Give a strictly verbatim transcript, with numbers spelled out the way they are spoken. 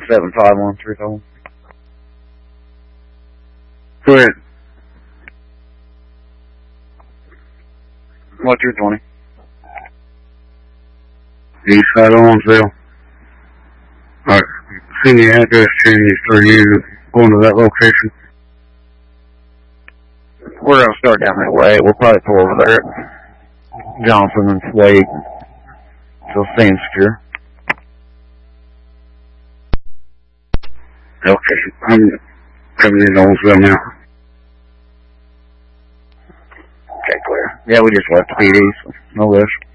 seven five one three five one. Go ahead. What's your twenty? East side of Owensville. Alright. Send the address changes for you going to that location. We're going to start down that way. We'll probably pull over there at Johnson and Slade. So staying secure. Okay. I'm coming in Owensville now. Okay, clear. Yeah, we just left the P D, so no rush.